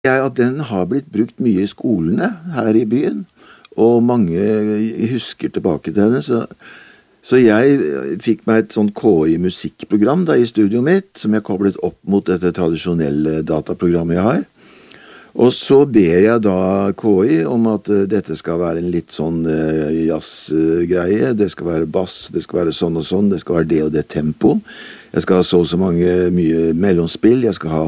at den har blitt brukt mye i skolene her i byen, og mange husker tilbake til henne, så jeg fikk meg et sånt KI-musikkprogram da i studioet mitt, som jeg koblet opp mot dette tradisjonelle dataprogrammet jeg har. Og så ber jeg da KI om at dette skal være en litt sånn jazzgreie, det skal være bass, det skal være sånn og sånn, det skal være det og det tempo. Jeg skal ha så mye mellomspill, jeg skal ha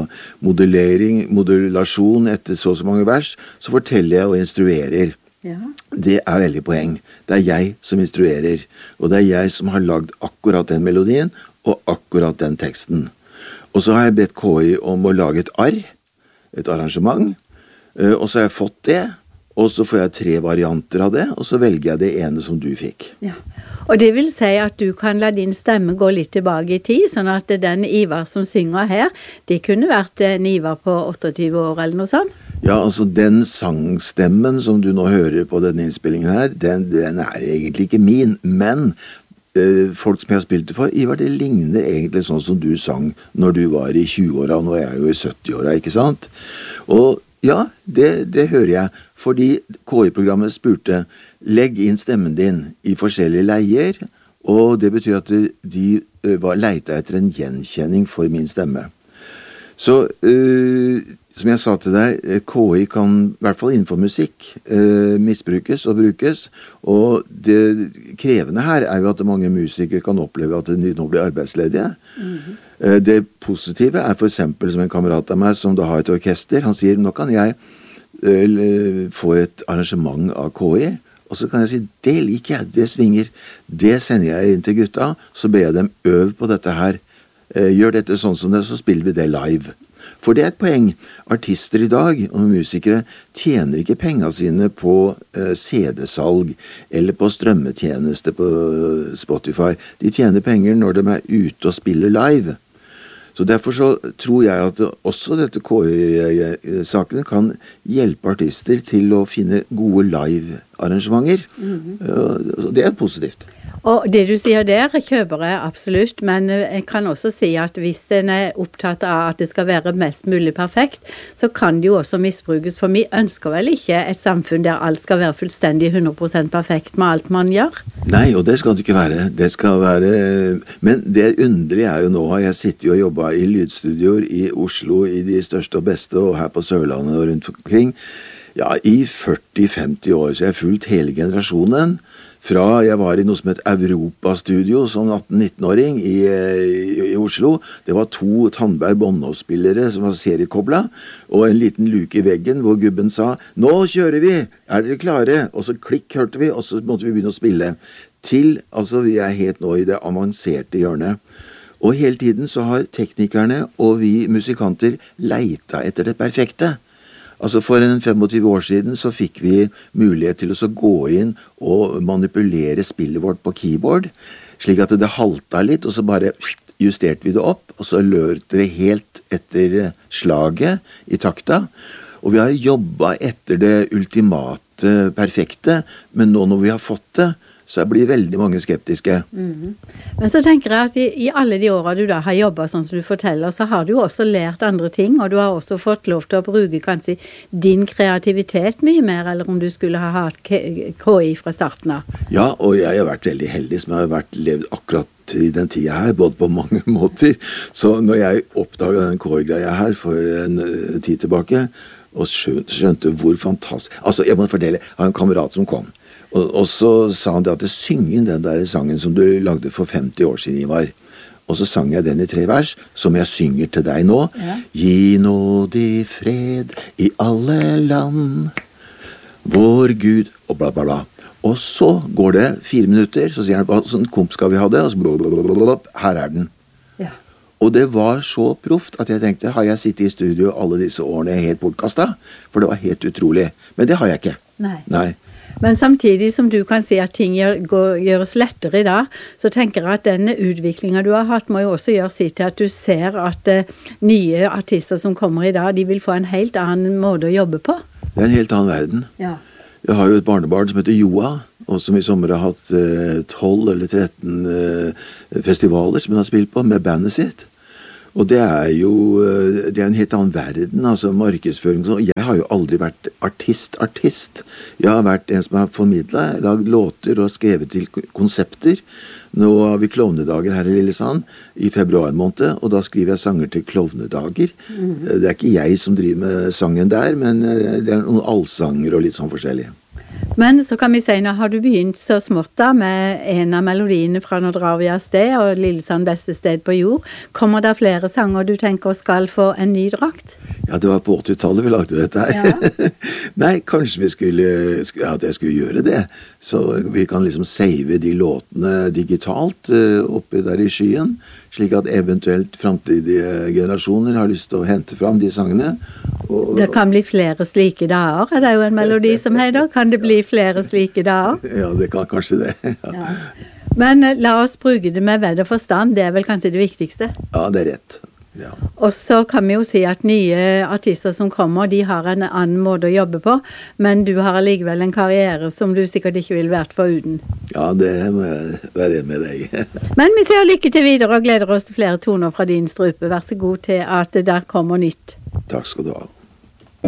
modulasjon etter så mange vers, så forteller jeg og instruerer. Ja. Det veldig poeng. Det jeg som instruerer, og det jeg som har lagd akkurat den melodien og akkurat den teksten. Og så har jeg bedt KI om å lage et arrangement, og så har jeg fått det, og så får jeg 3 varianter av det, og så velger jeg det ene som du fikk. Ja. Og det vil si at du kan la din stemme gå litt tilbake i tid, sånn at den Ivar som synger her, det kunne vært en Ivar på 28 år eller noe sånt? Ja, altså den sangstemmen som du nå hører på denne innspillingen her, den egentlig ikke min, men folk som jeg har spilt det for, Ivar, det ligner egentlig sånn som du sang når du var i 20-åra, og nå jeg jo i 70-åra, ikke sant? Og ja, det hører jeg, fordi KI-programmet spurte, legg inn stemmen din i forskjellige leier, og det betyr at de leita etter en gjenkjenning for min stemme. Så som jeg sa til deg, KI kan i hvert fall innenfor musikk misbrukes og brukes, og det krevende her jo at mange musikere kan oppleve at de nå blir arbeidsledige. Det positive for eksempel som en kamerat av meg som da har et orkester, han sier, nå kan jeg få et arrangement av KI, og så kan jeg si, det liker jeg, det svinger, det sender jeg inn til gutta, så ber jeg dem øve på dette her, gjør dette sånn som det, så spiller vi det live. For det et poeng. Artister i dag, og musikere, tjener ikke pengene sine på CD-salg, eller på strømmetjeneste på Spotify. De tjener penger når de ute og spiller live. Så derfor så tror jeg at også dette KI-sakene kan hjelpe artister til å finne gode live-arrangementer. Det positivt. Og det du sier der, kjøper jeg absolutt, men jeg kan også si at hvis en opptatt av at det skal være mest mulig perfekt, så kan det jo også misbrukes, for vi ønsker vel ikke et samfunn der alt skal være fullstendig 100% perfekt med alt man gjør? Nei, og det skal det ikke være. Det skal være, men det underlige jo nå, jeg sitter jo og jobber i lydstudioer i Oslo, i de største og beste, og her på Sørlandet og rundt omkring, ja, i 40-50 år, så jeg har fulgt hele generasjonen. Fra jeg var i noe som het Europastudio som 18-19-åring i Oslo. Det var 2 Tandberg Bonnov-spillere som var seriekoblet, og en liten luke i veggen hvor gubben sa, nå kjører vi, dere klare? Og så klikk hørte vi, og så måtte vi begynne å spille. Til, altså vi helt nå i det avanserte hjørnet. Og hele tiden så har teknikerne og vi musikanter leita etter det perfekte. Altså for 25 år siden så fikk vi mulighet til å gå inn og manipulere spillet vårt på keyboard, slik at det halta litt, og så bare justerte vi det opp, og så lørte det helt etter slaget i takta. Og vi har jobbet etter det ultimate perfekte, men nå når vi har fått det, så blir veldig mange skeptiske. Men så tenker jeg at i alle de årene du da har jobbet sånn som du forteller, så har du også lært andre ting, og du har også fått lov til å bruke kanskje din kreativitet mye mer, eller om du skulle ha hatt KI fra starten av. Ja, og jeg har vært veldig heldig som har levd akkurat i den tiden her, både på mange måter. Så når jeg oppdaget den KI-greia her for en tid tilbake, og skjønte hvor fantastisk... Altså, jeg må fortelle, jeg har en kamerat som kom, og så sa han det at det synger den der sangen som du lagde for 50 år siden, Ivar. Og så sang jeg den i 3 vers, som jeg synger til deg nå. Ja. Gi nådig fred i alle land, vår Gud, og bla bla bla. Og så går det 4 minutter, så sier han, sånn komp skal vi ha det, og så blablabla, her den. Ja. Og det var så proft at jeg tenkte, har jeg sittet i studio alle disse årene helt bortkastet? For det var helt utrolig. Men det har jeg ikke. Nei. Men samtidig som du kan si at ting gjøres lettere i dag, så tenker jeg at denne utviklingen du har hatt må jo også gjøre sitt til at du ser at nye artister som kommer i dag, de vil få en helt annen måte å jobbe på. Det en helt annen verden. Ja. Jeg har jo et barnebarn som heter Joa, og som i sommer har hatt 12 eller 13 festivaler som han har spilt på med bandet sitt. Og det er jo det er en helt annen verden, altså markedsføring. Jeg har jo aldri vært artist. Jeg har vært en som har formidlet, lagd låter og skrevet til konsepter. Nå har vi klovnedager her i Lillesand i februar måned, og da skriver jeg sanger til klovnedager. Det er ikke jeg som driver med sangen der, men det er noen allsanger og litt sånn forskjellige. Men så kan vi si, nå har du begynt så smått da med en av melodiene fra Nå drar vi av sted, og Lillesand beste sted på jord. Kommer det flere sanger du tenker skal få en ny drakt? Ja, det var på 80-tallet vi lagde dette her. Ja. Nei, kanskje at jeg skulle gjøre det. Så vi kan liksom save de låtene digitalt oppe der i skyen, slik at eventuelt fremtidige generasjoner har lyst til å hente fram de sangene. Det kan bli flere slike dager, er det jo en melodi som heter. Kan det bli flere slike dager? Ja, det kan kanskje det. Ja. Men la oss bruke det med vett og forstand, det er vel kanskje det viktigste? Ja, det er rett. Ja. Og så kan vi jo si at nye artister som kommer, de har en annen måte å jobbe på, men du har allikevel en karriere som du sikkert ikke vil vært foruten. Ja, det må jeg være enig med deg. Men vi ser lykke til videre og gleder oss til flere toner fra din strupe. Vær så god til at det der kommer nytt. Takk skal du ha.